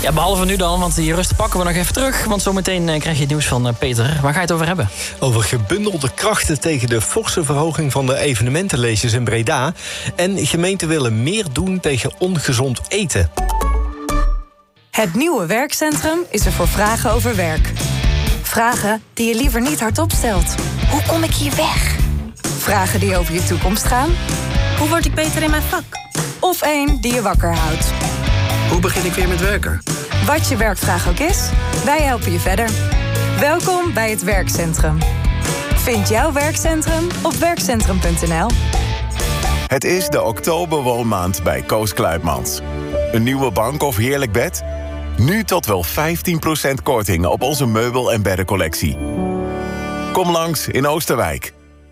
Ja, behalve nu dan, want die rust pakken we nog even terug. Want zometeen krijg je het nieuws van Peter. Waar ga je het over hebben? Over gebundelde krachten tegen de forse verhoging van de evenementenleges in Breda. En gemeenten willen meer doen tegen ongezond eten. Het nieuwe werkcentrum is er voor vragen over werk. Vragen die je liever niet hardop stelt. Hoe kom ik hier weg? Vragen die over je toekomst gaan. Hoe word ik beter in mijn vak? Of één die je wakker houdt. Hoe begin ik weer met werken? Wat je werkvraag ook is, wij helpen je verder. Welkom bij het werkcentrum. Vind jouw werkcentrum op werkcentrum.nl. Het is de oktoberwoonmaand bij Koos Kluitmans. Een nieuwe bank of heerlijk bed? Nu tot wel 15% korting op onze meubel- en beddencollectie. Kom langs in Oosterwijk.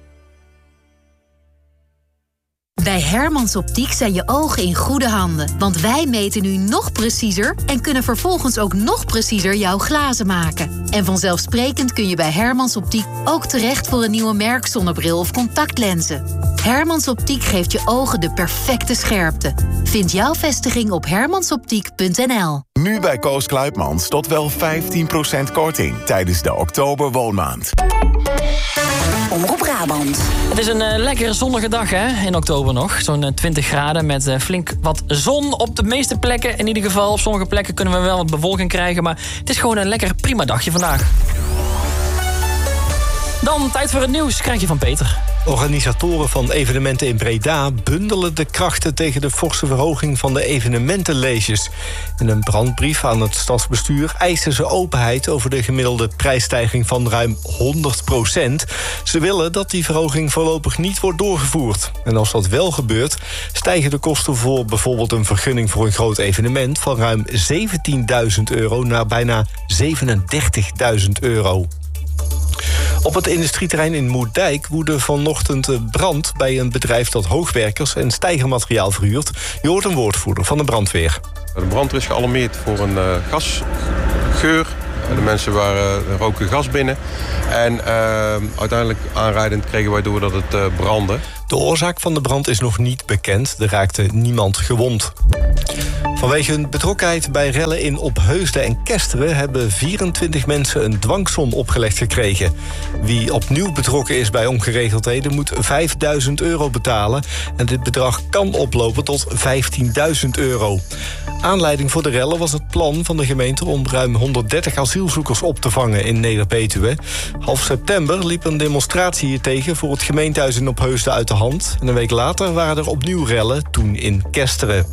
Bij Hermans Optiek zijn je ogen in goede handen. Want wij meten nu nog preciezer en kunnen vervolgens ook nog preciezer jouw glazen maken. En vanzelfsprekend kun je bij Hermans Optiek ook terecht voor een nieuwe merkzonnebril of contactlenzen. Hermans Optiek geeft je ogen de perfecte scherpte. Vind jouw vestiging op hermansoptiek.nl. Nu bij Koos Kluitmans tot wel 15% korting tijdens de oktoberwoonmaand. Omroep Brabant. Het is een lekkere zonnige dag hè, in oktober nog. Zo'n 20 graden met flink wat zon op de meeste plekken. In ieder geval, op sommige plekken kunnen we wel wat bewolking krijgen. Maar het is gewoon een lekker prima dagje vandaag. Dan tijd voor het nieuws, krijg je van Peter. Organisatoren van evenementen in Breda bundelen de krachten tegen de forse verhoging van de evenementenleges. In een brandbrief aan het stadsbestuur eisen ze openheid over de gemiddelde prijsstijging van ruim 100%. Ze willen dat die verhoging voorlopig niet wordt doorgevoerd. En als dat wel gebeurt, stijgen de kosten voor bijvoorbeeld een vergunning voor een groot evenement van ruim €17.000 naar bijna €37.000. Op het industrieterrein in Moerdijk woedde vanochtend brand bij een bedrijf dat hoogwerkers en steigermateriaal verhuurt. Je hoort een woordvoerder van de brandweer. De brandweer is gealarmeerd voor een gasgeur. De mensen roken gas binnen. En uiteindelijk aanrijdend kregen wij door dat het brandde. De oorzaak van de brand is nog niet bekend. Er raakte niemand gewond. Vanwege hun betrokkenheid bij rellen in Opheusden en Kesteren hebben 24 mensen een dwangsom opgelegd gekregen. Wie opnieuw betrokken is bij ongeregeldheden moet €5.000 betalen. En dit bedrag kan oplopen tot €15.000. Aanleiding voor de rellen was het plan van de gemeente om ruim 130 asielzoekers op te vangen in Neder-Betuwe. Half september liep een demonstratie hiertegen voor het gemeentehuis in Opheusden uit de hand. En een week later waren er opnieuw rellen, toen in Kesteren.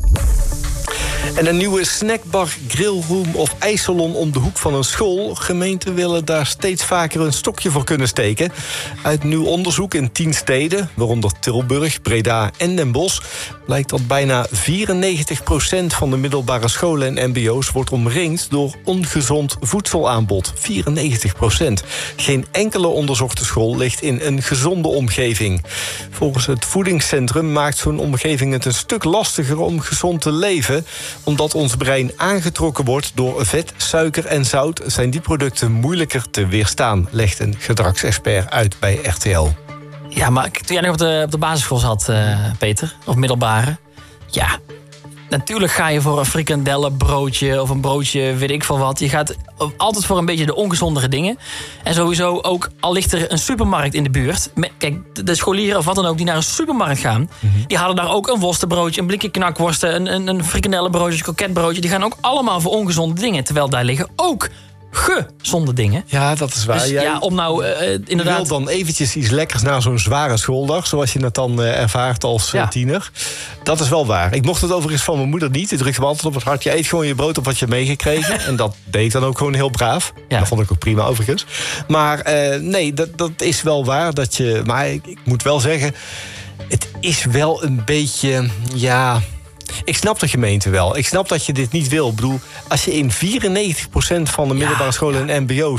En een nieuwe snackbar, grillroom of ijssalon om de hoek van een school. Gemeenten willen daar steeds vaker een stokje voor kunnen steken. Uit nieuw onderzoek in 10 steden, waaronder Tilburg, Breda en Den Bosch, blijkt dat bijna 94% van de middelbare scholen en mbo's wordt omringd door ongezond voedselaanbod. 94%. Geen enkele onderzochte school ligt in een gezonde omgeving. Volgens het voedingscentrum maakt zo'n omgeving het een stuk lastiger om gezond te leven. Omdat ons brein aangetrokken wordt door vet, suiker en zout, zijn die producten moeilijker te weerstaan, legt een gedragsexpert uit bij RTL. Ja, maar toen jij nog op de basisschool zat, Peter, of middelbare, ja, natuurlijk ga je voor een frikandellenbroodje of een broodje, weet ik veel wat. Je gaat altijd voor een beetje de ongezondere dingen. En sowieso ook, al ligt er een supermarkt in de buurt. Kijk, de scholieren of wat dan ook die naar een supermarkt gaan, die halen daar ook een worstenbroodje, een blikje knakworsten, een frikandellenbroodje, een kroketbroodje. Die gaan ook allemaal voor ongezonde dingen. Terwijl daar liggen ook gezonde dingen. Ja, dat is waar. Dus ja, om nou inderdaad... Je wilt dan eventjes iets lekkers na zo'n zware schooldag, zoals je het dan ervaart als tiener. Dat is wel waar. Ik mocht het overigens van mijn moeder niet. Die drukte me altijd op het hart. Je eet gewoon je brood op wat je meegekregen. En dat deed ik dan ook gewoon heel braaf. Ja. Dat vond ik ook prima overigens. Maar nee, dat is wel waar. Maar ik moet wel zeggen, het is wel een beetje, ja... Ik snap de gemeente wel. Ik snap dat je dit niet wil. Ik bedoel, als je in 94% van de middelbare scholen en mbo's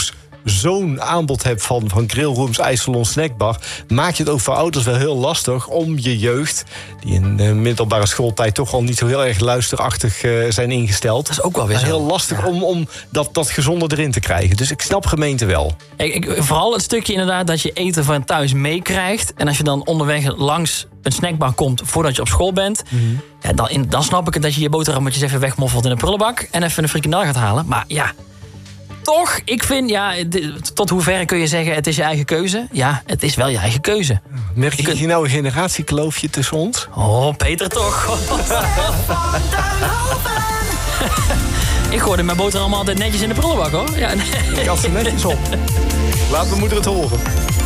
zo'n aanbod hebt van grillrooms, ijssalon, snackbar, maak je het ook voor ouders wel heel lastig om je jeugd, die in de middelbare schooltijd toch al niet zo heel erg luisterachtig zijn ingesteld. Dat is ook wel weer zo. Heel lastig om dat gezonde erin te krijgen. Dus ik snap gemeenten wel. Vooral het stukje inderdaad dat je eten van thuis meekrijgt. En als je dan onderweg langs een snackbar komt voordat je op school bent, dan snap ik het dat je je boterhammetjes even wegmoffelt in een prullenbak en even een frikandel gaat halen. Maar ja, toch, ik vind, tot hoeverre kun je zeggen het is je eigen keuze? Ja, het is wel je eigen keuze. Merk je hier nou een generatiekloofje tussen ons? Oh, Peter toch. Ik gooide mijn boterham altijd netjes in de prullenbak, hoor. Ja, nee. Ik had ze netjes op. Laat mijn moeder het horen.